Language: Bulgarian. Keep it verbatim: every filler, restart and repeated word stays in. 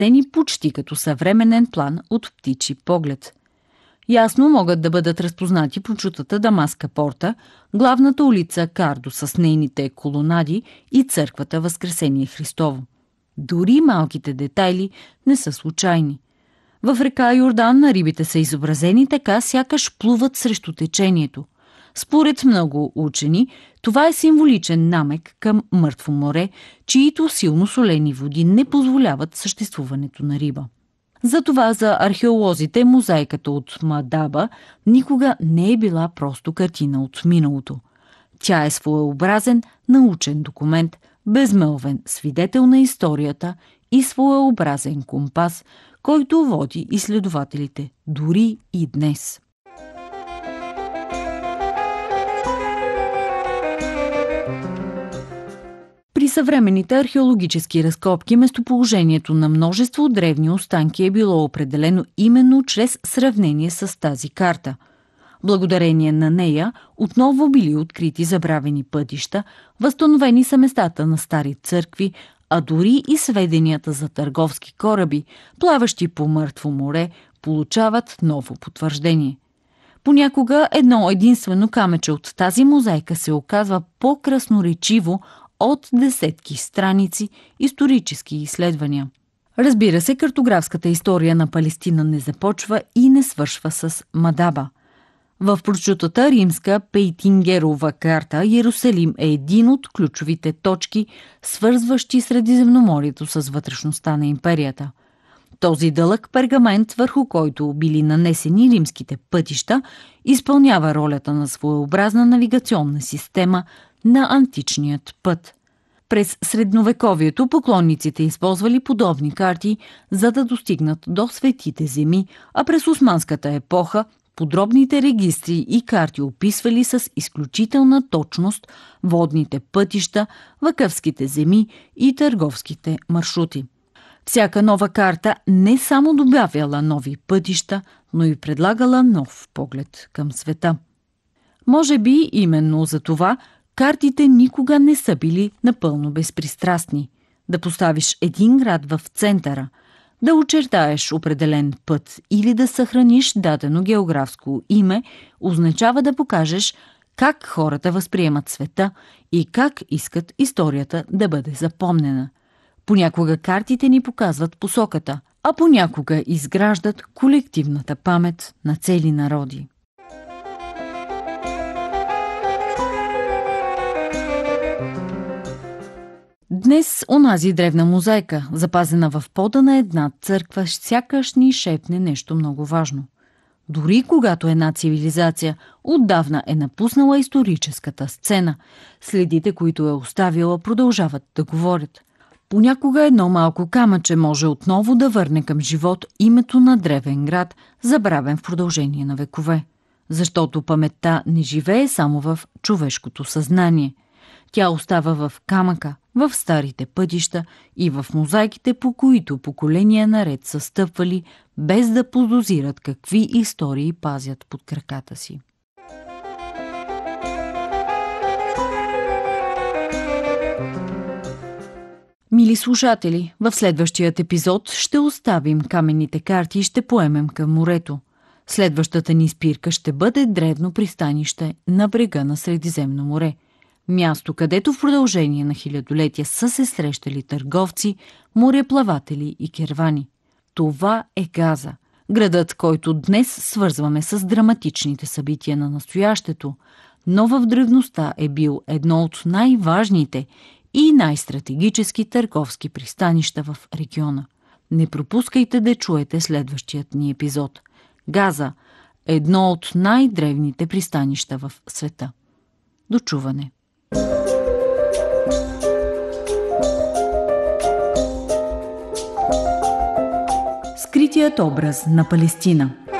разместени почти като съвременен план от птичи поглед. Ясно могат да бъдат разпознати прочутата Дамаска порта, главната улица Кардо с нейните колонади и църквата Възкресение Христово. Дори малките детайли не са случайни. В река Йордан рибите са изобразени така, сякаш плуват срещу течението. Според много учени, това е символичен намек към Мъртво море, чието силно солени води не позволяват съществуването на риба. Затова за археолозите мозайката от Мадаба никога не е била просто картина от миналото. Тя е своеобразен научен документ, безмълвен свидетел на историята и своеобразен компас, който води изследователите дори и днес. При съвременните археологически разкопки местоположението на множество древни останки е било определено именно чрез сравнение с тази карта. Благодарение на нея отново били открити забравени пътища, възстановени са местата на стари църкви, а дори и сведенията за търговски кораби, плаващи по Мъртво море, получават ново потвърждение. Понякога едно единствено камъче от тази мозайка се оказва по-красноречиво от десетки страници исторически изследвания. Разбира се, картографската история на Палестина не започва и не свършва с Мадаба. В прочутата римска Пейтингерова карта Йерусалим е един от ключовите точки, свързващи Средиземноморието с вътрешността на империята. Този дълъг пергамент, върху който били нанесени римските пътища, изпълнява ролята на своеобразна навигационна система на античният път. През средновековието поклонниците използвали подобни карти, за да достигнат до светите земи, а през османската епоха подробните регистри и карти описвали с изключителна точност водните пътища, вакъфските земи и търговските маршрути. Всяка нова карта не само добавяла нови пътища, но и предлагала нов поглед към света. Може би именно за това картите никога не са били напълно безпристрастни. Да поставиш един град в центъра, да очертаеш определен път или да съхраниш дадено географско име, означава да покажеш как хората възприемат света и как искат историята да бъде запомнена. Понякога картите ни показват посоката, а понякога изграждат колективната памет на цели народи. Днес онази древна мозайка, запазена в пода на една църква, сякаш ни шепне нещо много важно. Дори когато една цивилизация отдавна е напуснала историческата сцена, следите, които е оставила, продължават да говорят. Понякога едно малко камъче може отново да върне към живот името на древен град, забравен в продължение на векове. Защото паметта не живее само в човешкото съзнание. Тя остава в камъка, в старите пътища и в мозайките, по които поколения наред са стъпвали, без да подозират какви истории пазят под краката си. Мили слушатели, в следващият епизод ще оставим каменните карти и ще поемем към морето. Следващата ни спирка ще бъде древно пристанище на брега на Средиземно море. Място, където в продължение на хилядолетия са се срещали търговци, мореплаватели и кервани. Това е Газа, градът, който днес свързваме с драматичните събития на настоящето, но в древността е бил едно от най-важните и най-стратегически търговски пристанища в региона. Не пропускайте да чуете следващият ни епизод. Газа – едно от най-древните пристанища в света. До чуване! Скритият образ на Палестина.